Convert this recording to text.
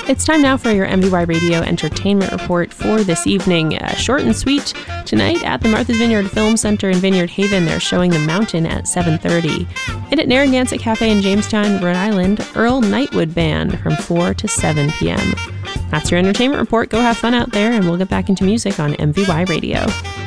It's time now for your MVY Radio Entertainment Report for this evening. Short and sweet. Tonight at the Martha's Vineyard Film Center in Vineyard Haven, they're showing The Mountain at 7:30. And at Narragansett Cafe in Jamestown, Rhode Island, Earl Nightwood Band from 4 to 7 p.m. That's your entertainment report. Go have fun out there, and we'll get back into music on MVY Radio.